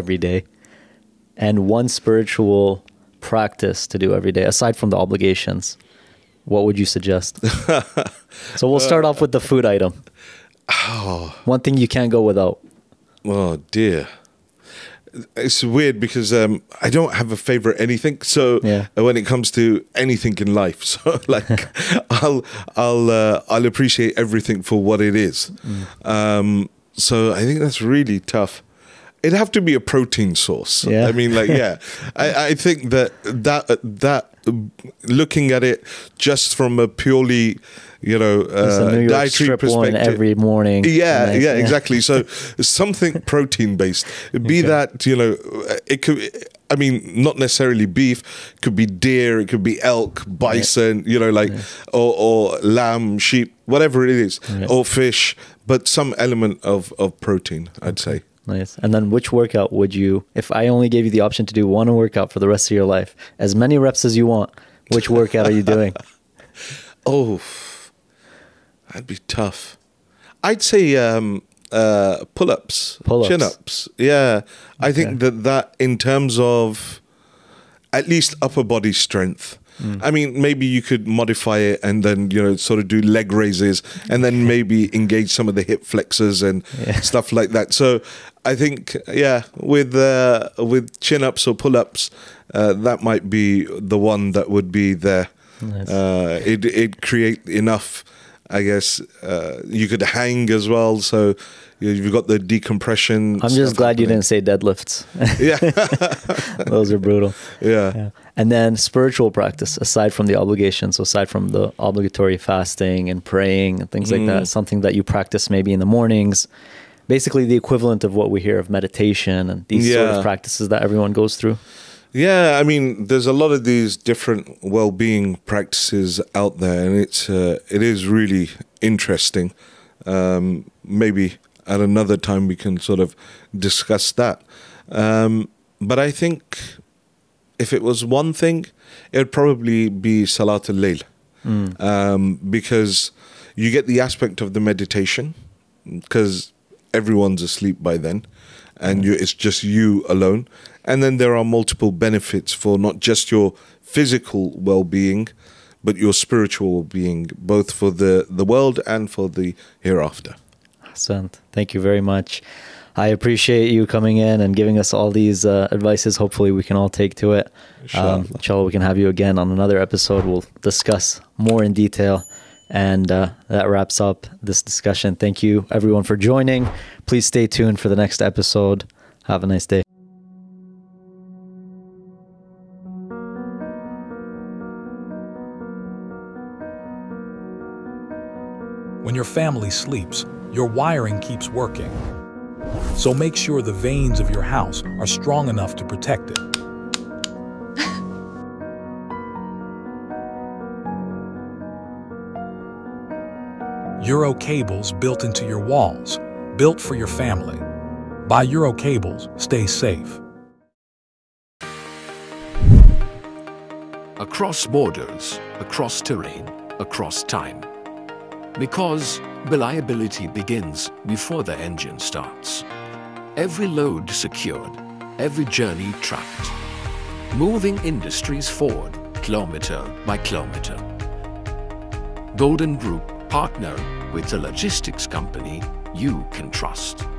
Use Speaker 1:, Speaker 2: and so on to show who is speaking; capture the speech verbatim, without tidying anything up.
Speaker 1: every day, and one spiritual practice to do every day, aside from the obligations, what would you suggest? So we'll start off with the food item.
Speaker 2: Oh.
Speaker 1: One thing you can't go without.
Speaker 2: Oh, dear. It's weird because um, I don't have a favorite anything. So
Speaker 1: Yeah.
Speaker 2: when it comes to anything in life, so like I'll I'll uh, I'll appreciate everything for what it is.
Speaker 1: Mm.
Speaker 2: Um, so I think that's really tough. It'd have to be a protein source.
Speaker 1: Yeah.
Speaker 2: I mean, like, yeah, I, I think that that that looking at it just from a purely, you know,
Speaker 1: There's a
Speaker 2: uh,
Speaker 1: New York
Speaker 2: dietary
Speaker 1: strip one
Speaker 2: perspective
Speaker 1: every morning.
Speaker 2: Yeah,
Speaker 1: Nice.
Speaker 2: yeah, exactly. So something protein based. Be
Speaker 1: Okay.
Speaker 2: that, you know, it could. I mean, not necessarily beef. It could be deer. It could be elk, bison. You know, like or, or lamb, sheep, whatever it is,
Speaker 1: Yeah.
Speaker 2: or fish. But some element of of protein, I'd say.
Speaker 1: Nice. And then which workout would you, if I only gave you the option to do one workout for the rest of your life, as many reps as you want, which workout are you doing?
Speaker 2: Oh, that'd be tough. I'd say um, uh, pull-ups,
Speaker 1: Pull-ups.
Speaker 2: chin-ups. Yeah, I think that that in terms of at least upper body strength.
Speaker 1: Mm.
Speaker 2: I mean, maybe you could modify it and then, you know, sort of do leg raises and then maybe engage some of the hip flexors and
Speaker 1: Yeah.
Speaker 2: stuff like that. So I think, yeah, with uh, with chin-ups or pull-ups, uh, that might be the one that would be there.
Speaker 1: Nice.
Speaker 2: Uh, it it create enough, I guess. Uh, you could hang as well, so you've got the decompression.
Speaker 1: I'm just
Speaker 2: stuff
Speaker 1: glad you
Speaker 2: happening.
Speaker 1: didn't say deadlifts.
Speaker 2: Yeah,
Speaker 1: Those are brutal.
Speaker 2: yeah.
Speaker 1: Yeah. And then spiritual practice, aside from the obligations, so aside from the obligatory fasting and praying and things like that, something that you practice maybe in the mornings, basically the equivalent of what we hear of meditation and these sort
Speaker 2: Yeah.
Speaker 1: of practices that everyone goes through.
Speaker 2: Yeah, I mean, there's a lot of these different well-being practices out there, and it's uh, it is really interesting. Um, maybe at another time we can sort of discuss that. Um, but I think if it was one thing, it would probably be Salat al-Layl,
Speaker 1: Mm.
Speaker 2: um, because you get the aspect of the meditation, because everyone's asleep by then, and you, it's just you alone. And then there are multiple benefits for not just your physical well-being, but your spiritual well-being, both for the, the world and for the hereafter.
Speaker 1: Sant, thank you very much. I appreciate you coming in and giving us all these uh, advices. Hopefully we can all take to it.
Speaker 2: Inshallah.
Speaker 1: Um, inshallah, we can have you again on another episode. We'll discuss more in detail. And uh, that wraps up this discussion. Thank you, everyone, for joining. Please stay tuned for the next episode. Have a nice day.
Speaker 3: When your family sleeps, your wiring keeps working. So make sure the vanes of your house are strong enough to protect it. Euro cables built into your walls, built for your family. Buy Euro cables, stay safe.
Speaker 4: Across borders, across terrain, across time. Because reliability begins before the engine starts. Every load secured, every journey tracked. Moving industries forward, kilometer by kilometer. Golden Group partner with a logistics company you can trust.